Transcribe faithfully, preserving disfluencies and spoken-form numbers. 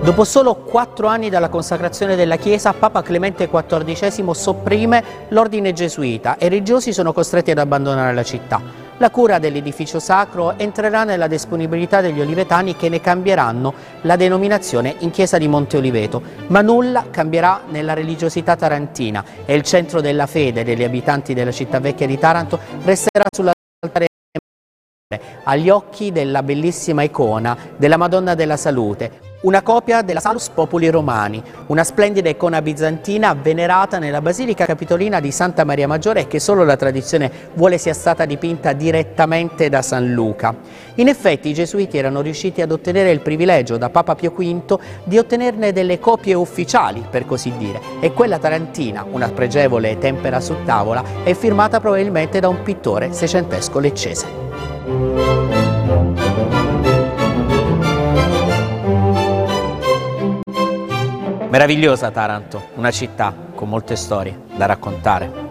Dopo solo quattro anni dalla consacrazione della Chiesa, Papa Clemente quattordicesimo sopprime l'ordine gesuita e i religiosi sono costretti ad abbandonare la città. La cura dell'edificio sacro entrerà nella disponibilità degli olivetani, che ne cambieranno la denominazione in Chiesa di Monte Oliveto, ma nulla cambierà nella religiosità tarantina e il centro della fede degli abitanti della città vecchia di Taranto resterà sull'altare agli occhi della bellissima icona della Madonna della Salute, una copia della Salus Populi Romani, una splendida icona bizantina venerata nella Basilica Capitolina di Santa Maria Maggiore e che solo la tradizione vuole sia stata dipinta direttamente da San Luca. In effetti i gesuiti erano riusciti ad ottenere il privilegio da Papa Pio quinto di ottenerne delle copie ufficiali, per così dire, e quella tarantina, una pregevole tempera su tavola, è firmata probabilmente da un pittore seicentesco leccese. Meravigliosa Taranto, una città con molte storie da raccontare.